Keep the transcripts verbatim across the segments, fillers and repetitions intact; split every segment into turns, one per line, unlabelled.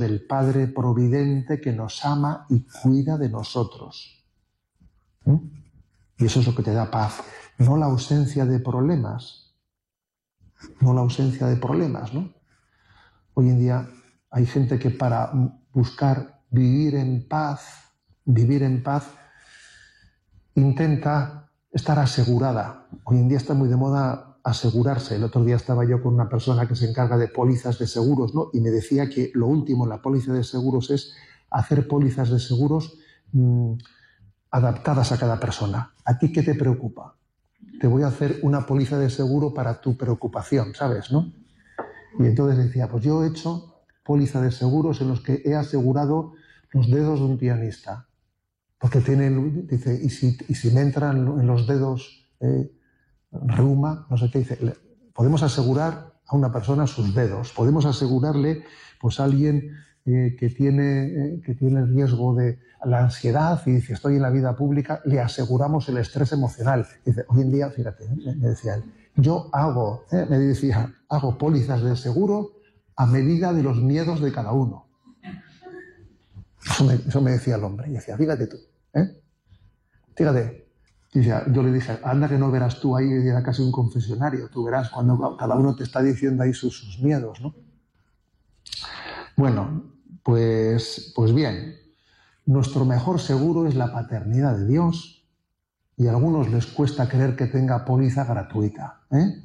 del Padre Providente que nos ama y cuida de nosotros. ¿Mm? Y eso es lo que te da paz, no la ausencia de problemas, no la ausencia de problemas, ¿no? Hoy en día hay gente que para buscar vivir en paz, vivir en paz, intenta estar asegurada. Hoy en día está muy de moda asegurarse. El otro día estaba yo con una persona que se encarga de pólizas de seguros, ¿no? Y me decía que lo último en la póliza de seguros es hacer pólizas de seguros mmm, adaptadas a cada persona. ¿A ti qué te preocupa? Te voy a hacer una póliza de seguro para tu preocupación, ¿sabes, no? Y entonces decía, pues yo he hecho póliza de seguros en los que he asegurado los dedos de un pianista. Porque tienen, dice, y si, y si me entran en los dedos eh, reuma, no sé qué, dice, podemos asegurar a una persona sus dedos, podemos asegurarle pues a alguien eh, que, tiene, eh, que tiene el riesgo de la ansiedad y dice, estoy en la vida pública, le aseguramos el estrés emocional. Dice, hoy en día, fíjate, eh, me decía él, yo hago, eh, me decía, hago pólizas de seguro a medida de los miedos de cada uno. Eso me, eso me decía el hombre. Y decía, fíjate tú, ¿eh? Fíjate. Y decía, yo le dije, anda que no verás tú ahí, era casi un confesionario, tú verás cuando cada uno te está diciendo ahí sus, sus miedos, ¿no? Bueno, pues, pues bien, nuestro mejor seguro es la paternidad de Dios y a algunos les cuesta creer que tenga póliza gratuita, ¿eh?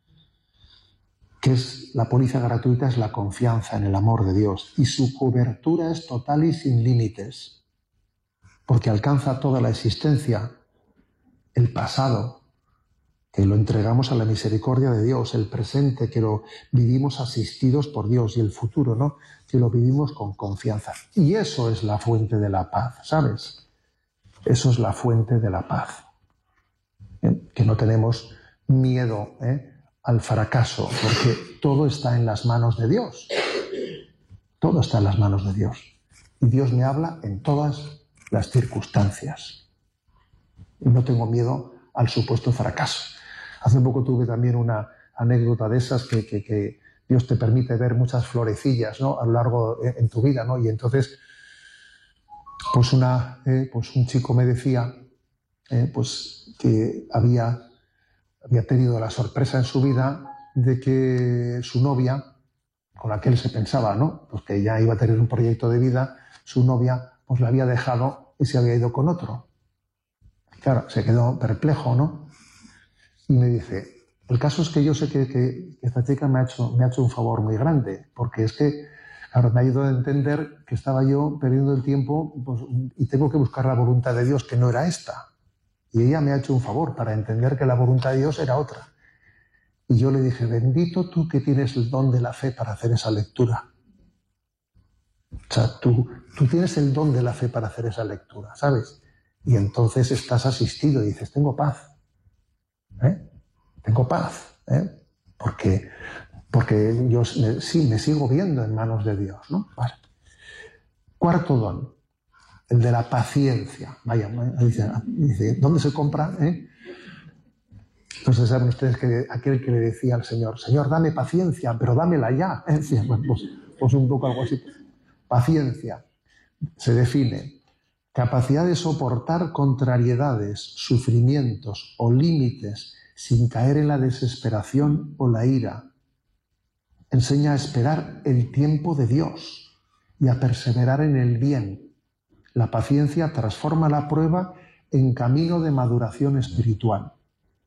Que es la póliza gratuita es la confianza en el amor de Dios y su cobertura es total y sin límites, porque alcanza toda la existencia, el pasado, que lo entregamos a la misericordia de Dios, el presente, que lo vivimos asistidos por Dios, y el futuro, ¿no? Que lo vivimos con confianza. Y eso es la fuente de la paz, ¿sabes? Eso es la fuente de la paz. ¿Eh? Que no tenemos miedo, ¿eh? al fracaso, porque todo está en las manos de Dios. Todo está en las manos de Dios. Y Dios me habla en todas las circunstancias. Y no tengo miedo al supuesto fracaso. Hace poco tuve también una anécdota de esas que, que, que Dios te permite ver muchas florecillas, ¿no? A lo largo de, en tu vida, ¿no? Y entonces, pues, una, eh, pues un chico me decía eh, pues, que había... había tenido la sorpresa en su vida de que su novia, con la que él se pensaba, ¿no? Pues que ya iba a tener un proyecto de vida, su novia pues la había dejado y se había ido con otro. Claro, se quedó perplejo, ¿no? Y me dice, el caso es que yo sé que, que, que esta chica me ha, hecho, me ha hecho un favor muy grande, porque es que, claro, me ha ayudado a entender que estaba yo perdiendo el tiempo pues, y tengo que buscar la voluntad de Dios, que no era esta. Y ella me ha hecho un favor para entender que la voluntad de Dios era otra. Y yo le dije, bendito tú que tienes el don de la fe para hacer esa lectura. O sea, tú, tú tienes el don de la fe para hacer esa lectura, ¿sabes? Y entonces estás asistido y dices, tengo paz. ¿Eh? Tengo paz. ¿Eh? Porque, porque yo sí me sigo viendo en manos de Dios, ¿no? Vale. Cuarto don. El de la paciencia. Vaya, dice, dice ¿dónde se compra? ¿Eh? Entonces saben ustedes que aquel que le decía al Señor, Señor, dame paciencia, pero dámela ya. ¿Eh? Sí, bueno, pues, pues un poco algo así. Paciencia se define capacidad de soportar contrariedades, sufrimientos o límites sin caer en la desesperación o la ira. Enseña a esperar el tiempo de Dios y a perseverar en el bien. La paciencia transforma la prueba en camino de maduración espiritual.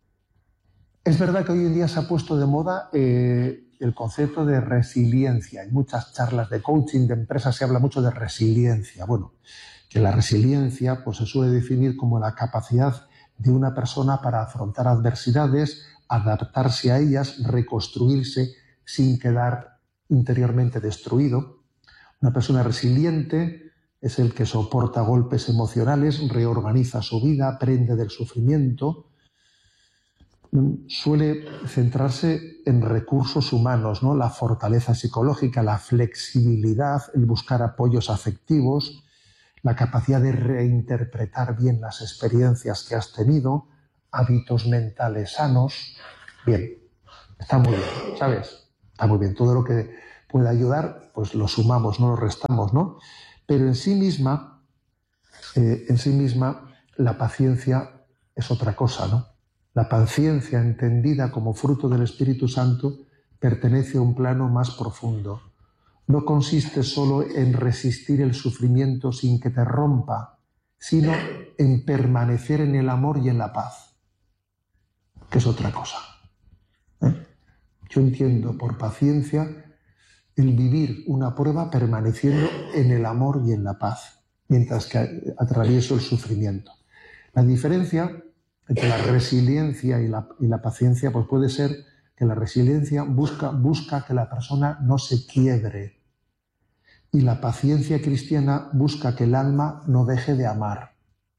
Es verdad que hoy en día se ha puesto de moda eh, el concepto de resiliencia. En muchas charlas de coaching de empresas se habla mucho de resiliencia. Bueno, que la resiliencia pues, se suele definir como la capacidad de una persona para afrontar adversidades, adaptarse a ellas, reconstruirse sin quedar interiormente destruido. Una persona resiliente es el que soporta golpes emocionales, reorganiza su vida, aprende del sufrimiento. Suele centrarse en recursos humanos, ¿no? La fortaleza psicológica, la flexibilidad, el buscar apoyos afectivos, la capacidad de reinterpretar bien las experiencias que has tenido, hábitos mentales sanos. Bien, está muy bien, ¿sabes? Está muy bien. Todo lo que, puede ayudar, pues lo sumamos, no lo restamos, ¿no? Pero en sí misma, eh, en sí misma, la paciencia es otra cosa, ¿no? La paciencia entendida como fruto del Espíritu Santo pertenece a un plano más profundo. No consiste solo en resistir el sufrimiento sin que te rompa, sino en permanecer en el amor y en la paz, que es otra cosa. ¿Eh? Yo entiendo por paciencia el vivir una prueba permaneciendo en el amor y en la paz, mientras que atravieso el sufrimiento. La diferencia entre la resiliencia y la, y la paciencia pues puede ser que la resiliencia busca, busca que la persona no se quiebre, y la paciencia cristiana busca que el alma no deje de amar.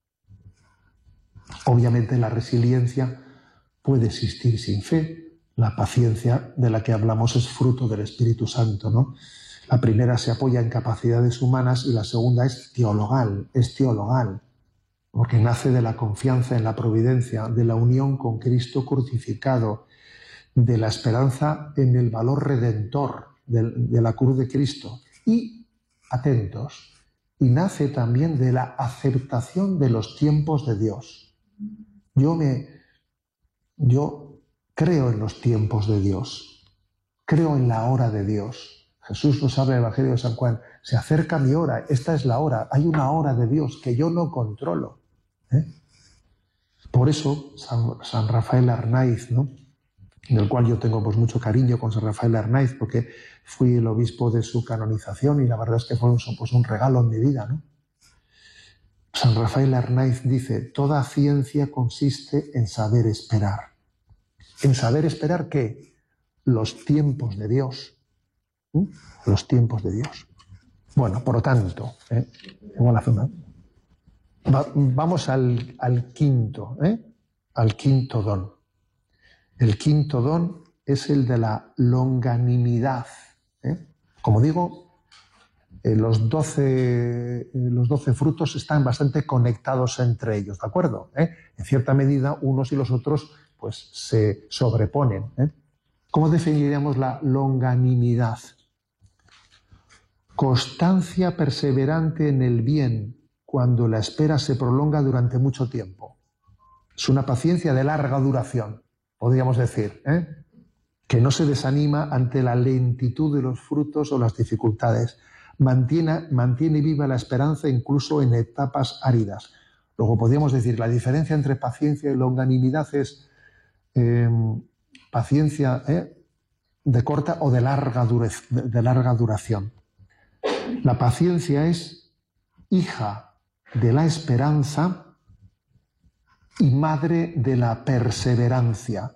Obviamente la resiliencia puede existir sin fe. La paciencia de la que hablamos es fruto del Espíritu Santo, ¿no? La primera se apoya en capacidades humanas y la segunda es teologal, es teologal, porque nace de la confianza en la providencia, de la unión con Cristo crucificado, de la esperanza en el valor redentor de, de la cruz de Cristo y, atentos, y nace también de la aceptación de los tiempos de Dios. Yo me, yo creo en los tiempos de Dios, creo en la hora de Dios. Jesús nos habla en el Evangelio de San Juan, se acerca mi hora, esta es la hora, hay una hora de Dios que yo no controlo. ¿eh? Por eso San, San Rafael Arnaiz, ¿no? del cual yo tengo pues mucho cariño con San Rafael Arnaiz, porque fui el obispo de su canonización y la verdad es que fue un, pues, un regalo en mi vida, ¿no? San Rafael Arnaiz dice, toda ciencia consiste en saber esperar. ¿En saber esperar qué? Los tiempos de Dios. ¿Mm? Los tiempos de Dios. Bueno, por lo tanto, ¿eh? Va, vamos al, al quinto, ¿eh? al quinto don. El quinto don es el de la longanimidad. ¿eh? Como digo, eh, los, doce, eh, los doce frutos están bastante conectados entre ellos, ¿de acuerdo? ¿Eh? En cierta medida, unos y los otros pues, se sobreponen. ¿eh? ¿Cómo definiríamos la longanimidad? Constancia perseverante en el bien cuando la espera se prolonga durante mucho tiempo. Es una paciencia de larga duración. Podríamos decir, ¿eh? que no se desanima ante la lentitud de los frutos o las dificultades. Mantiene, mantiene viva la esperanza incluso en etapas áridas. Luego podríamos decir, la diferencia entre paciencia y longanimidad es eh, paciencia ¿eh? de corta o de larga, durez, de, de larga duración. La paciencia es hija de la esperanza y madre de la perseverancia.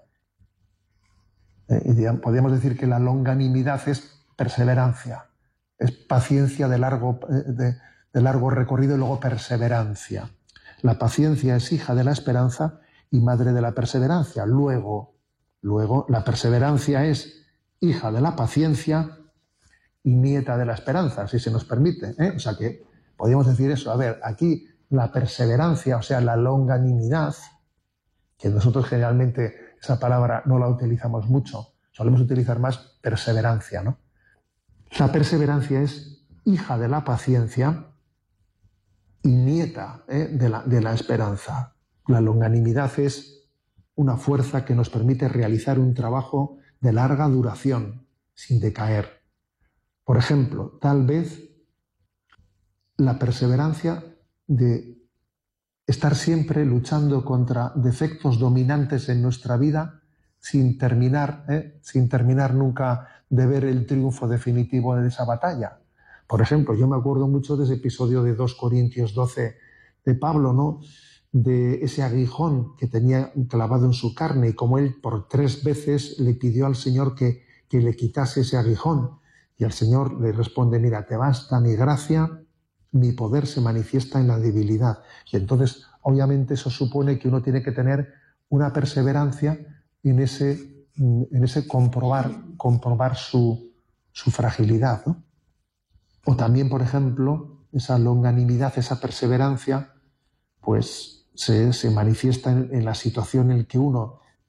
Eh, podríamos decir que la longanimidad es perseverancia, es paciencia de largo, de, de largo recorrido y luego perseverancia. La paciencia es hija de la esperanza y madre de la perseverancia. Luego, luego la perseverancia es hija de la paciencia y nieta de la esperanza, si se nos permite. ¿eh? O sea que podríamos decir eso. A ver, aquí la perseverancia, o sea, la longanimidad, que nosotros generalmente esa palabra no la utilizamos mucho, solemos utilizar más perseverancia, ¿no? La perseverancia es hija de la paciencia y nieta ¿eh? de, la, de la esperanza. La longanimidad es una fuerza que nos permite realizar un trabajo de larga duración, sin decaer. Por ejemplo, tal vez la perseverancia de estar siempre luchando contra defectos dominantes en nuestra vida sin terminar, ¿eh? sin terminar nunca de ver el triunfo definitivo de esa batalla. Por ejemplo, yo me acuerdo mucho de ese episodio de dos Corintios doce de Pablo, ¿no? De ese aguijón que tenía clavado en su carne y como él por tres veces le pidió al Señor que, que le quitase ese aguijón. Y el Señor le responde, mira, te basta mi gracia, mi poder se manifiesta en la debilidad. Y entonces, obviamente, eso supone que uno tiene que tener una perseverancia en ese, en ese comprobar, comprobar su, su fragilidad, ¿no? O también, por ejemplo, esa longanimidad, esa perseverancia, pues se, se manifiesta en, en la situación en la que uno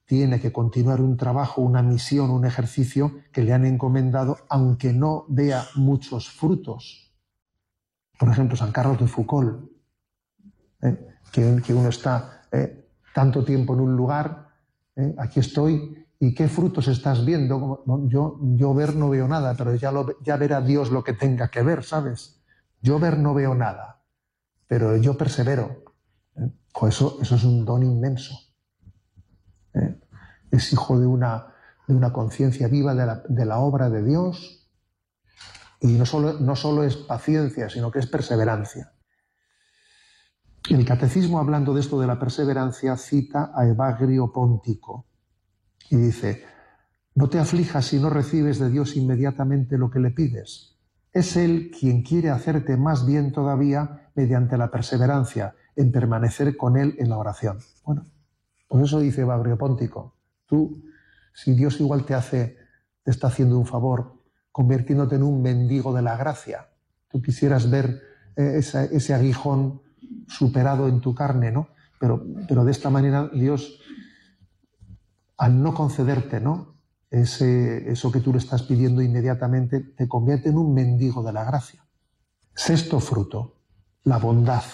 tiene que continuar un trabajo, una misión, un ejercicio que le han encomendado, aunque no vea muchos frutos. Por ejemplo, San Carlos de Foucault, ¿eh? que, que uno está eh, tanto tiempo en un lugar, ¿eh? aquí estoy, ¿y qué frutos estás viendo? Bueno, yo, yo ver no veo nada, pero ya, lo, ya verá Dios lo que tenga que ver, ¿sabes? Yo ver no veo nada, pero yo persevero. ¿eh? Pues eso, eso es un don inmenso. ¿eh? Es hijo de una, de una conciencia viva de la, de la obra de Dios, y no solo, no solo es paciencia, sino que es perseverancia. El Catecismo, hablando de esto de la perseverancia, cita a Evagrio Póntico y dice: no te aflijas si no recibes de Dios inmediatamente lo que le pides. Es Él quien quiere hacerte más bien todavía mediante la perseverancia en permanecer con Él en la oración. Bueno, pues eso dice Evagrio Póntico. Tú, si Dios igual te hace, te está haciendo un favor, convirtiéndote en un mendigo de la gracia, tú quisieras ver eh, esa, ese aguijón superado en tu carne, ¿no? Pero, pero de esta manera Dios, al no concederte, ¿no?, ese, eso que tú le estás pidiendo inmediatamente, te convierte en un mendigo de la gracia. Sexto fruto, la bondad.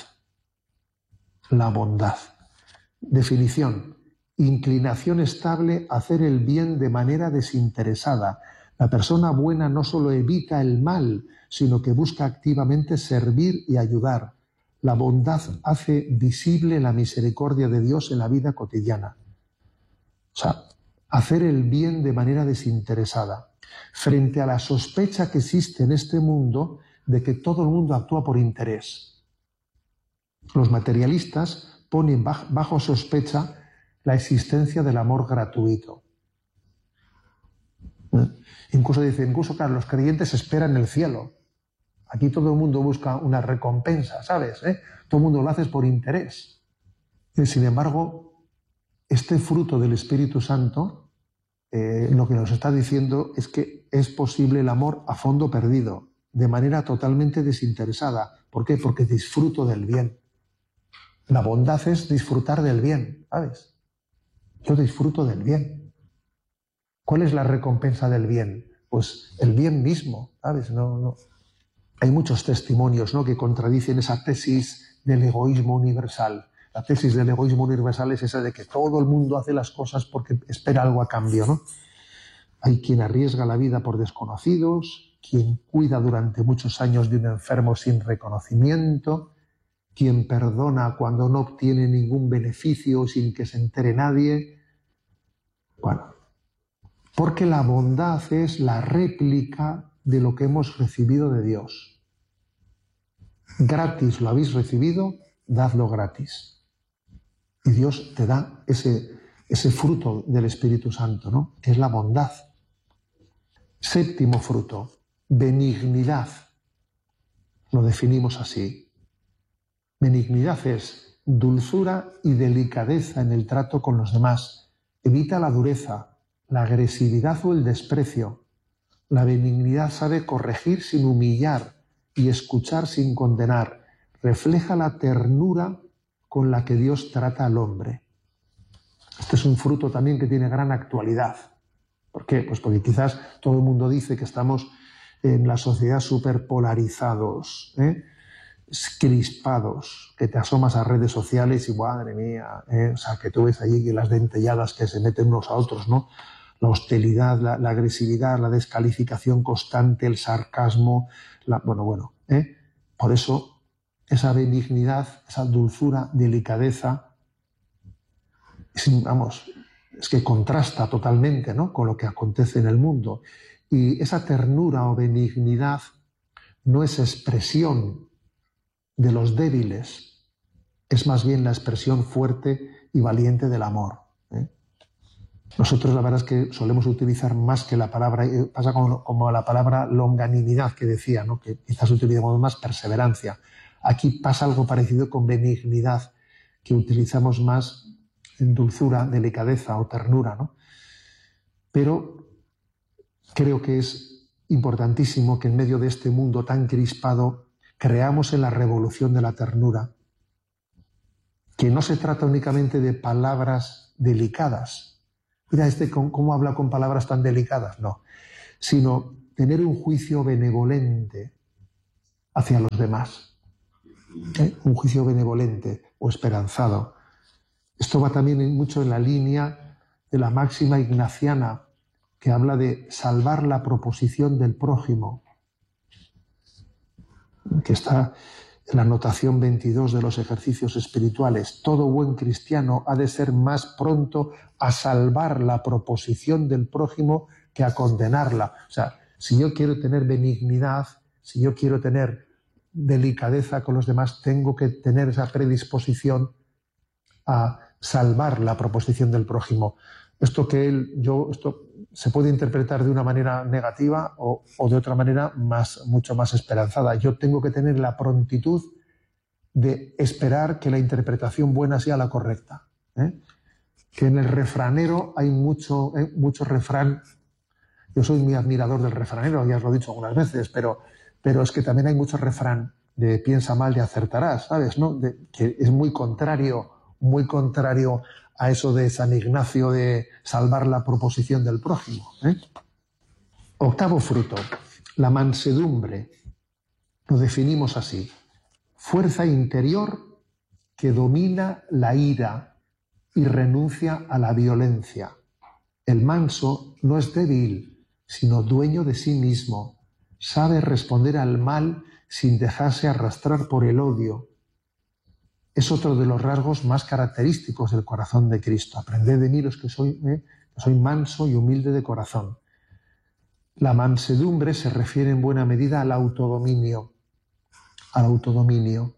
La bondad. Definición: inclinación estable a hacer el bien de manera desinteresada. La persona buena no solo evita el mal, sino que busca activamente servir y ayudar. La bondad hace visible la misericordia de Dios en la vida cotidiana. O sea, hacer el bien de manera desinteresada. Frente a la sospecha que existe en este mundo de que todo el mundo actúa por interés. Los materialistas ponen bajo sospecha la existencia del amor gratuito. Incluso dicen, incluso claro, los creyentes esperan el cielo. Aquí todo el mundo busca una recompensa, ¿sabes? ¿Eh? Todo el mundo lo hace por interés. Y sin embargo, este fruto del Espíritu Santo, eh, lo que nos está diciendo es que es posible el amor a fondo perdido, de manera totalmente desinteresada. ¿Por qué? Porque disfruto del bien. La bondad es disfrutar del bien, ¿sabes? Yo disfruto del bien. ¿Cuál es la recompensa del bien? Pues el bien mismo, ¿sabes? No, no. Hay muchos testimonios, ¿no?, que contradicen esa tesis del egoísmo universal. La tesis del egoísmo universal es esa de que todo el mundo hace las cosas porque espera algo a cambio, ¿no? Hay quien arriesga la vida por desconocidos, quien cuida durante muchos años de un enfermo sin reconocimiento, quien perdona cuando no obtiene ningún beneficio sin que se entere nadie. Bueno, porque la bondad es la réplica de lo que hemos recibido de Dios. Gratis lo habéis recibido, dadlo gratis. Y Dios te da ese, ese fruto del Espíritu Santo, ¿no?, que es la bondad. Séptimo fruto, benignidad. Lo definimos así. Benignidad es dulzura y delicadeza en el trato con los demás. Evita la dureza, la agresividad o el desprecio. La benignidad sabe corregir sin humillar y escuchar sin condenar. Refleja la ternura con la que Dios trata al hombre. Este es un fruto también que tiene gran actualidad. ¿Por qué? Pues porque quizás todo el mundo dice que estamos en la sociedad súper polarizados, ¿eh? crispados, que te asomas a redes sociales y madre mía, ¿eh? o sea, que tú ves allí que las dentelladas que se meten unos a otros, ¿no? La hostilidad, la, la agresividad, la descalificación constante, el sarcasmo, la, bueno, bueno, ¿eh? Por eso esa benignidad, esa dulzura, delicadeza, es, vamos, es que contrasta totalmente, ¿no?, con lo que acontece en el mundo. Y esa ternura o benignidad no es expresión de los débiles, es más bien la expresión fuerte y valiente del amor. ¿eh? Nosotros la verdad es que solemos utilizar más que la palabra, pasa como, como la palabra longanimidad que decía, ¿no?, que quizás utilizamos más perseverancia. Aquí pasa algo parecido con benignidad, que utilizamos más en dulzura, delicadeza o ternura, ¿no? Pero creo que es importantísimo que en medio de este mundo tan crispado creamos en la revolución de la ternura, que no se trata únicamente de palabras delicadas, mira este cómo habla con palabras tan delicadas, no, sino tener un juicio benevolente hacia los demás, ¿eh? Un juicio benevolente o esperanzado. Esto va también mucho en la línea de la máxima ignaciana, que habla de salvar la proposición del prójimo, que está en la anotación veintidós de los ejercicios espirituales. Todo buen cristiano ha de ser más pronto a salvar la proposición del prójimo que a condenarla. O sea, si yo quiero tener benignidad, si yo quiero tener delicadeza con los demás, tengo que tener esa predisposición a salvar la proposición del prójimo. Esto que él, yo, esto se puede interpretar de una manera negativa o, o de otra manera más, mucho más esperanzada. Yo tengo que tener la prontitud de esperar que la interpretación buena sea la correcta, ¿eh? Que en el refranero hay mucho, ¿eh? mucho refrán. Yo soy muy admirador del refranero, ya os lo he dicho algunas veces, pero, pero es que también hay mucho refrán de piensa mal y acertarás, ¿sabes? ¿No? De, que es muy contrario, muy contrario a eso de San Ignacio de salvar la proposición del prójimo, ¿eh? Octavo fruto, la mansedumbre. Lo definimos así: fuerza interior que domina la ira y renuncia a la violencia. El manso no es débil, sino dueño de sí mismo. Sabe responder al mal sin dejarse arrastrar por el odio. Es otro de los rasgos más característicos del corazón de Cristo. Aprended de mí los que soy, eh, que soy manso y humilde de corazón. La mansedumbre se refiere en buena medida al autodominio. Al autodominio.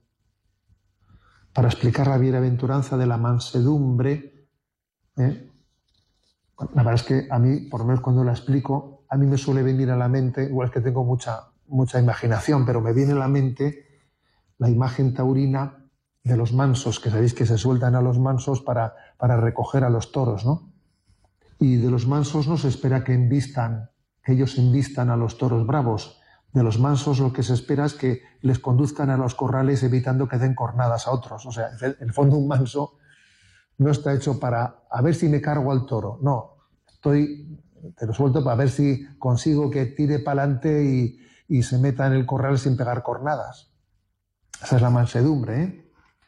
Para explicar la bienaventuranza de la mansedumbre, eh, la verdad es que a mí, por lo menos cuando la explico, a mí me suele venir a la mente, igual es que tengo mucha, mucha imaginación, pero me viene a la mente la imagen taurina de los mansos, que sabéis que se sueltan a los mansos para, para recoger a los toros, ¿no? Y de los mansos no se espera que embistan, que ellos embistan a los toros bravos. De los mansos lo que se espera es que les conduzcan a los corrales evitando que den cornadas a otros. O sea, en el fondo un manso no está hecho para a ver si me cargo al toro. No, estoy, te lo suelto para ver si consigo que tire para adelante y, y se meta en el corral sin pegar cornadas. Esa es la mansedumbre, ¿eh?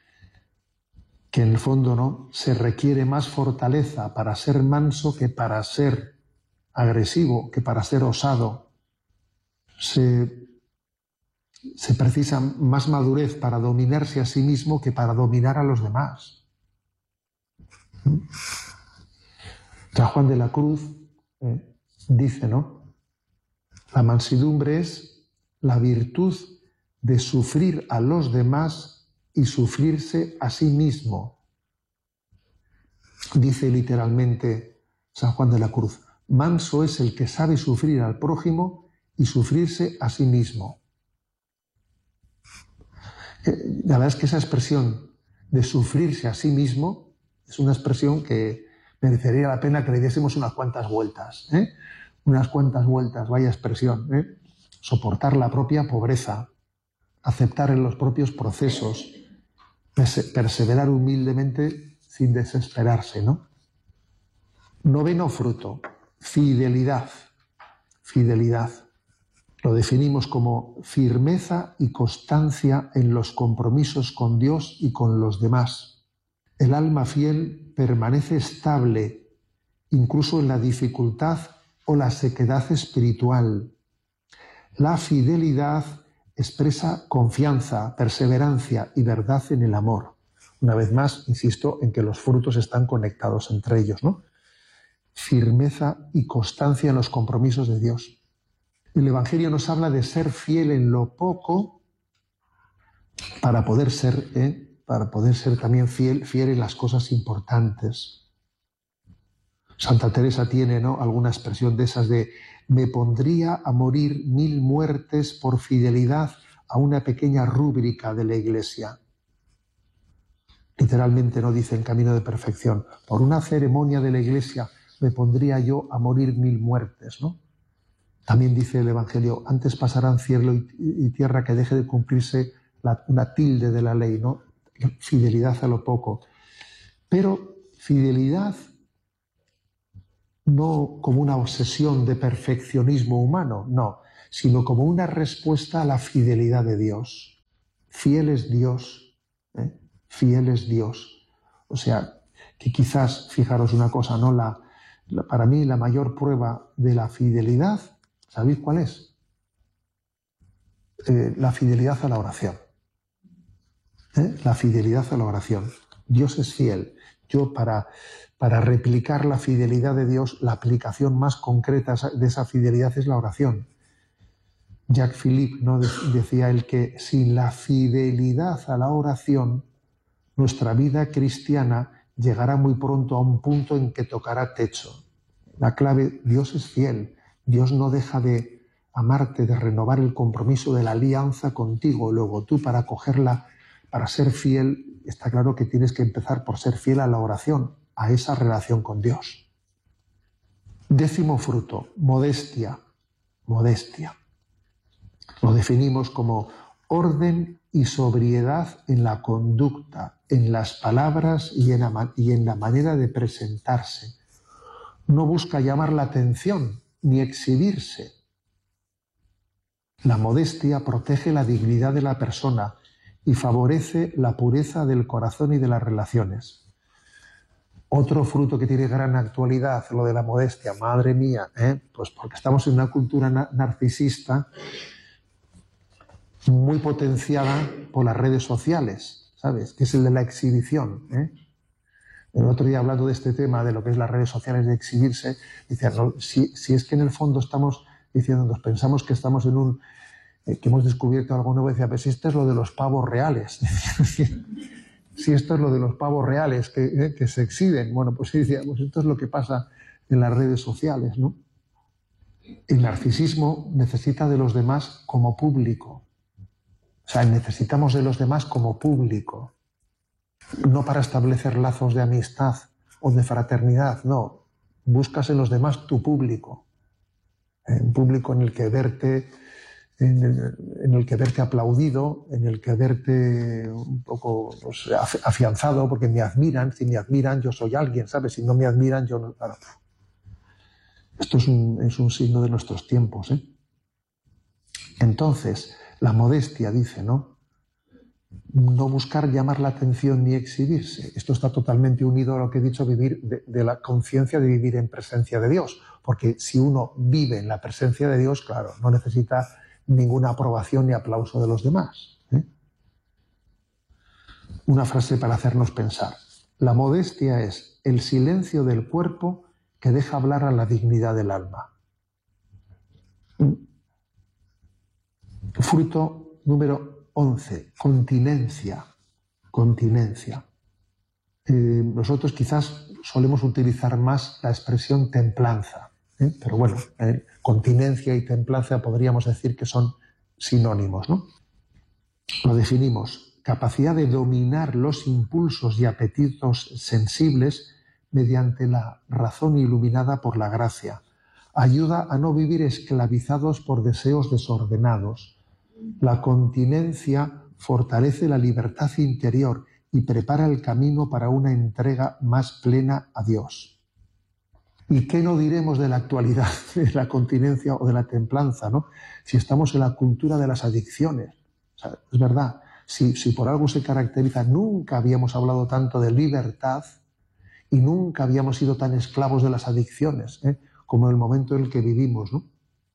Que en el fondo no se requiere más fortaleza para ser manso que para ser agresivo, que para ser osado. Se, se precisa más madurez para dominarse a sí mismo que para dominar a los demás. San Juan de la Cruz eh, dice, ¿no? La mansedumbre es la virtud de sufrir a los demás y sufrirse a sí mismo. Dice literalmente San Juan de la Cruz: manso es el que sabe sufrir al prójimo y sufrirse a sí mismo. Eh, la verdad es que esa expresión de sufrirse a sí mismo es una expresión que merecería la pena que le diésemos unas cuantas vueltas, ¿eh? Unas cuantas vueltas, vaya expresión, ¿eh? Soportar la propia pobreza, aceptar en los propios procesos, perseverar humildemente sin desesperarse, ¿no? Noveno fruto, fidelidad. Fidelidad. Lo definimos como firmeza y constancia en los compromisos con Dios y con los demás. El alma fiel permanece estable, incluso en la dificultad o la sequedad espiritual. La fidelidad expresa confianza, perseverancia y verdad en el amor. Una vez más, insisto en que los frutos están conectados entre ellos, ¿no? Firmeza y constancia en los compromisos de Dios. El Evangelio nos habla de ser fiel en lo poco para poder ser, ¿eh? para poder ser también fiel, fiel en las cosas importantes. Santa Teresa tiene, ¿no?, alguna expresión de esas de: me pondría a morir mil muertes por fidelidad a una pequeña rúbrica de la Iglesia. Literalmente no dice en camino de perfección: por una ceremonia de la Iglesia me pondría yo a morir mil muertes, ¿no? También dice el Evangelio: antes pasarán cielo y tierra que deje de cumplirse la, una tilde de la ley, ¿no? Fidelidad a lo poco. Pero fidelidad no como una obsesión de perfeccionismo humano, no, sino como una respuesta a la fidelidad de Dios. Fiel es Dios, ¿eh? Fiel es Dios. O sea, que quizás, fijaros una cosa, ¿no? La, la, para mí la mayor prueba de la fidelidad, ¿sabéis cuál es? Eh, la fidelidad a la oración. ¿Eh? La fidelidad a la oración. Dios es fiel. Yo para, para replicar la fidelidad de Dios, la aplicación más concreta de esa fidelidad es la oración. Jacques Philippe, ¿no? Decía él que sin la fidelidad a la oración, nuestra vida cristiana llegará muy pronto a un punto en que tocará techo. La clave, Dios es fiel. Dios no deja de amarte, de renovar el compromiso de la alianza contigo. Luego tú, para cogerla, para ser fiel, está claro que tienes que empezar por ser fiel a la oración, a esa relación con Dios. Décimo fruto, modestia. Modestia. Lo definimos como orden y sobriedad en la conducta, en las palabras y en la, y en la manera de presentarse. No busca llamar la atención ni exhibirse. La modestia protege la dignidad de la persona y favorece la pureza del corazón y de las relaciones. Otro fruto que tiene gran actualidad, lo de la modestia, madre mía, ¿eh? Pues porque estamos en una cultura na- narcisista muy potenciada por las redes sociales, ¿sabes? Que es el de la exhibición, ¿eh? El otro día, hablando de este tema, de lo que es las redes sociales, de exhibirse, decían, no, si, si es que en el fondo estamos diciendo, nos pensamos que estamos en un, eh, que hemos descubierto algo nuevo, decía, pero si esto es lo de los pavos reales, si esto es lo de los pavos reales que, eh, que se exhiben, bueno, pues sí, decía, pues esto es lo que pasa en las redes sociales, ¿no? El narcisismo necesita de los demás como público. O sea, necesitamos de los demás como público, no para establecer lazos de amistad o de fraternidad, no. Buscas en los demás tu público, un público en el que verte, en el, en el que verte aplaudido, en el que verte un poco, pues, afianzado, porque me admiran. Si me admiran, yo soy alguien, ¿sabes? Si no me admiran, yo no. Claro. Esto es un, es un signo de nuestros tiempos, ¿eh? Entonces, la modestia, dice, ¿no? No buscar llamar la atención ni exhibirse. Esto está totalmente unido a lo que he dicho, vivir de, de la conciencia de vivir en presencia de Dios. Porque si uno vive en la presencia de Dios, claro, no necesita ninguna aprobación ni aplauso de los demás, ¿eh? Una frase para hacernos pensar. La modestia es el silencio del cuerpo que deja hablar a la dignidad del alma. Fruto número once, continencia. Continencia. Eh, nosotros quizás solemos utilizar más la expresión templanza, ¿eh? Pero bueno, eh, continencia y templanza podríamos decir que son sinónimos, ¿no? Lo definimos: capacidad de dominar los impulsos y apetitos sensibles mediante la razón iluminada por la gracia. Ayuda a no vivir esclavizados por deseos desordenados. La continencia fortalece la libertad interior y prepara el camino para una entrega más plena a Dios. ¿Y qué no diremos de la actualidad, de la continencia o de la templanza, ¿no? Si estamos en la cultura de las adicciones. O sea, es verdad, si, si por algo se caracteriza, nunca habíamos hablado tanto de libertad y nunca habíamos sido tan esclavos de las adicciones, ¿eh? Como en el momento en el que vivimos, ¿no?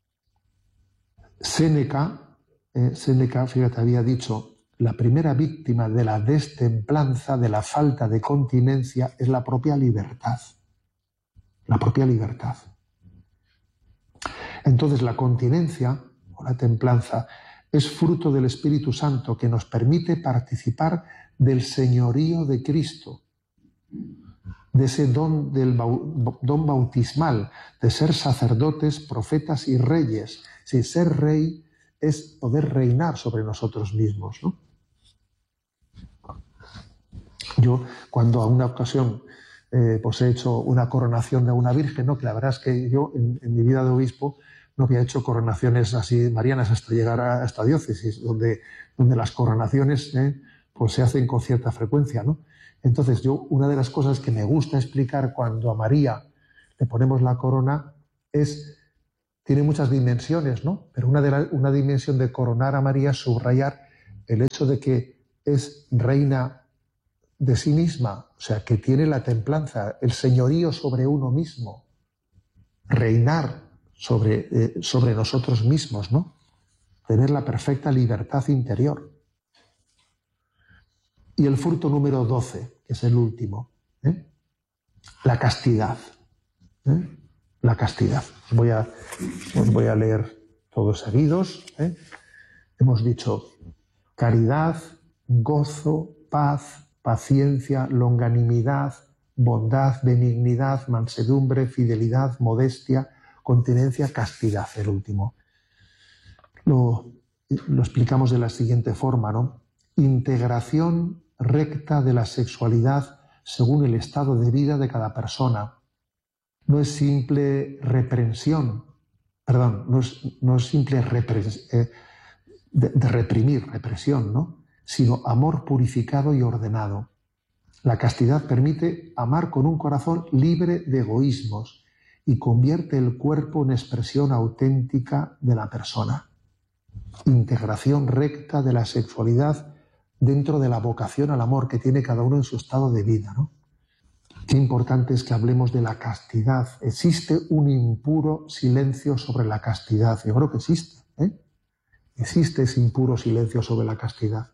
Séneca, eh, Séneca, fíjate, había dicho: la primera víctima de la destemplanza, de la falta de continencia, es la propia libertad. La propia libertad. Entonces, la continencia o la templanza es fruto del Espíritu Santo, que nos permite participar del señorío de Cristo, de ese don del don bautismal, de ser sacerdotes, profetas y reyes. Si ser rey es poder reinar sobre nosotros mismos, ¿no? Yo, cuando a una ocasión eh, pues he hecho una coronación de una virgen, ¿no? Que la verdad es que yo en, en mi vida de obispo no había hecho coronaciones así marianas hasta llegar a esta diócesis, donde, donde las coronaciones eh, pues se hacen con cierta frecuencia, ¿no? Entonces yo, una de las cosas que me gusta explicar cuando a María le ponemos la corona, es, tiene muchas dimensiones, ¿no? Pero una, de la, una dimensión de coronar a María es subrayar el hecho de que es reina de sí misma, o sea, que tiene la templanza, el señorío sobre uno mismo, reinar sobre, eh, sobre nosotros mismos, ¿no? Tener la perfecta libertad interior. Y el fruto número doce, que es el último, ¿eh? La castidad. ¿eh? La castidad. Os voy a, os voy a leer todos seguidos. ¿eh? Hemos dicho caridad, gozo, paz, paciencia, longanimidad, bondad, benignidad, mansedumbre, fidelidad, modestia, continencia, castidad, el último. Lo, lo explicamos de la siguiente forma, ¿no? Integración recta de la sexualidad según el estado de vida de cada persona. No es simple reprensión, perdón, no es, no es simple repres, eh, de, de reprimir, represión, ¿no? Sino amor purificado y ordenado. La castidad permite amar con un corazón libre de egoísmos y convierte el cuerpo en expresión auténtica de la persona. Integración recta de la sexualidad dentro de la vocación al amor que tiene cada uno en su estado de vida, ¿no? Qué importante es que hablemos de la castidad. Existe un impuro silencio sobre la castidad. Yo creo que existe, ¿eh? Existe ese impuro silencio sobre la castidad.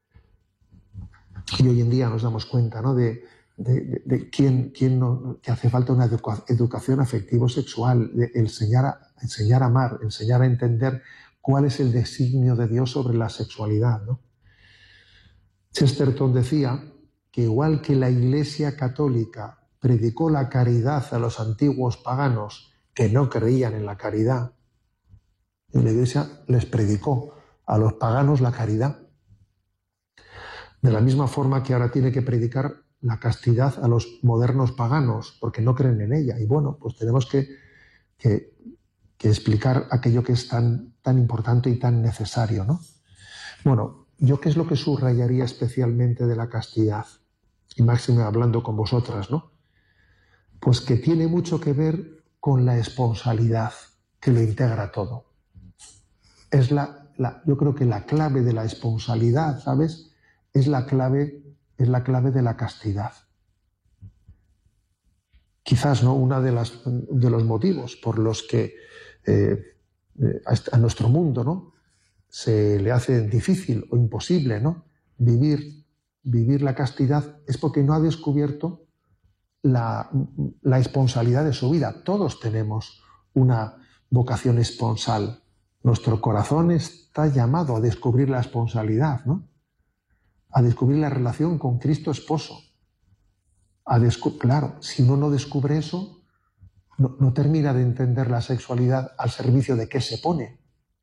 Y hoy en día nos damos cuenta, ¿no? de, de, de, de quién, quién no, que hace falta una educa, educación afectivo-sexual, de enseñar a, enseñar a amar, enseñar a entender cuál es el designio de Dios sobre la sexualidad, ¿no? Chesterton decía que igual que la Iglesia Católica predicó la caridad a los antiguos paganos que no creían en la caridad, la Iglesia les predicó a los paganos la caridad. De la misma forma que ahora tiene que predicar la castidad a los modernos paganos, porque no creen en ella. Y bueno, pues tenemos que, que, que explicar aquello que es tan, tan importante y tan necesario, ¿no? Bueno, ¿yo qué es lo que subrayaría especialmente de la castidad? Y máxime hablando con vosotras, ¿no? Pues que tiene mucho que ver con la esponsalidad, que lo integra todo. Es la, la, yo creo que la clave de la esponsalidad, ¿sabes? Es la clave, es la clave de la castidad. Quizás, ¿no? Uno de, las, de los motivos por los que eh, a, a nuestro mundo, ¿no? se le hace difícil o imposible, ¿no? vivir, vivir la castidad es porque no ha descubierto la, la esponsalidad de su vida. Todos tenemos una vocación esponsal. Nuestro corazón está llamado a descubrir la esponsalidad, ¿no? A descubrir la relación con Cristo esposo. A claro, si uno no descubre eso, no, no termina de entender la sexualidad al servicio de qué se pone.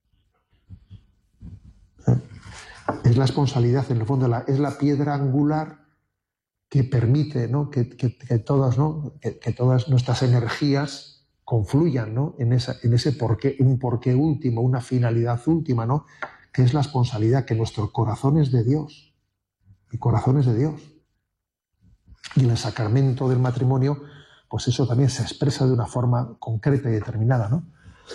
¿Eh? Es la esponsalidad, en el fondo, la, es la piedra angular que permite, ¿no? que, que, que, todas, ¿no? que, que todas nuestras energías confluyan, ¿no? en, esa, en ese porqué, un porqué último, una finalidad última, ¿no? que es la esponsalidad, que nuestro corazón es de Dios. Mi corazón es de Dios. Y en el sacramento del matrimonio, pues eso también se expresa de una forma concreta y determinada, ¿no?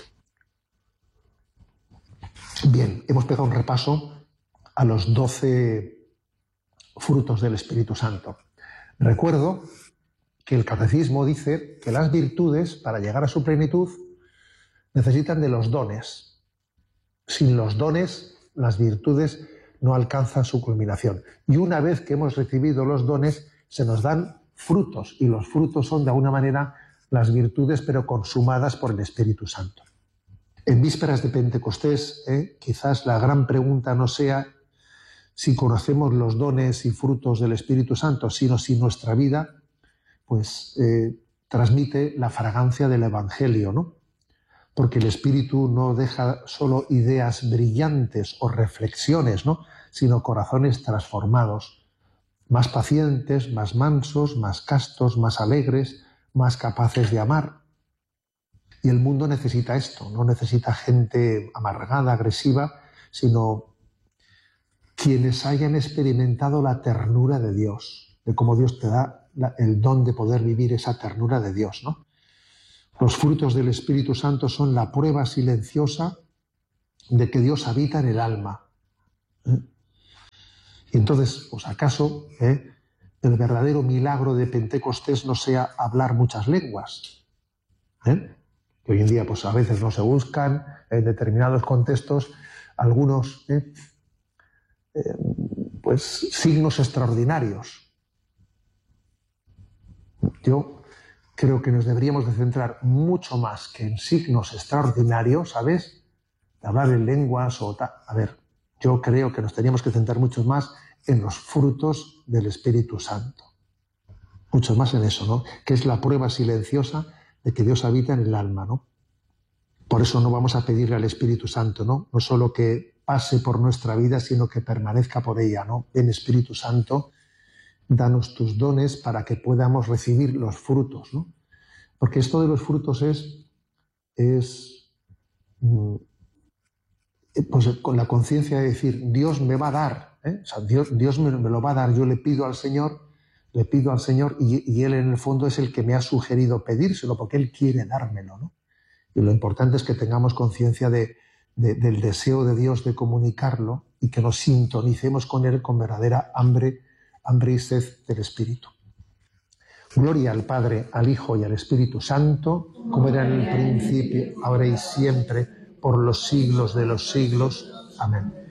Bien, hemos pegado un repaso a los doce frutos del Espíritu Santo. Recuerdo que el Catecismo dice que las virtudes, para llegar a su plenitud, necesitan de los dones. Sin los dones, las virtudes no alcanzan su culminación. Y una vez que hemos recibido los dones, se nos dan frutos, y los frutos son de alguna manera las virtudes, pero consumadas por el Espíritu Santo. En vísperas de Pentecostés, ¿eh? quizás la gran pregunta no sea si conocemos los dones y frutos del Espíritu Santo, sino si nuestra vida pues, eh, transmite la fragancia del Evangelio, ¿no? Porque el Espíritu no deja solo ideas brillantes o reflexiones, ¿no? sino corazones transformados, más pacientes, más mansos, más castos, más alegres, más capaces de amar. Y el mundo necesita esto, no necesita gente amargada, agresiva, sino quienes hayan experimentado la ternura de Dios, de cómo Dios te da la, el don de poder vivir esa ternura de Dios, ¿no? Los frutos del Espíritu Santo son la prueba silenciosa de que Dios habita en el alma. ¿Eh? Y entonces, pues acaso ¿eh? el verdadero milagro de Pentecostés no sea hablar muchas lenguas, ¿eh? que hoy en día pues a veces no se buscan en determinados contextos algunos ¿eh? Eh, pues signos extraordinarios. Yo creo que nos deberíamos de centrar mucho más que en signos extraordinarios, ¿sabes? De hablar en lenguas o tal. A ver, yo creo que nos teníamos que centrar mucho más en los frutos del Espíritu Santo. Mucho más en eso, ¿no? Que es la prueba silenciosa de que Dios habita en el alma, ¿no? Por eso no vamos a pedirle al Espíritu Santo, ¿no? No solo que pase por nuestra vida, sino que permanezca por ella, ¿no? Ven, Espíritu Santo, danos tus dones para que podamos recibir los frutos, ¿no? Porque esto de los frutos es, es pues, con la conciencia de decir, Dios me va a dar, ¿eh? O sea, Dios, Dios me, me lo va a dar, yo le pido al Señor, le pido al Señor y, y Él en el fondo es el que me ha sugerido pedírselo porque Él quiere dármelo, ¿no? Y lo importante es que tengamos conciencia de, de, del deseo de Dios de comunicarlo y que nos sintonicemos con Él con verdadera hambre, hambre y sed del Espíritu. Gloria al Padre, al Hijo y al Espíritu Santo, como era en el principio, ahora y siempre, por los siglos de los siglos. Amén.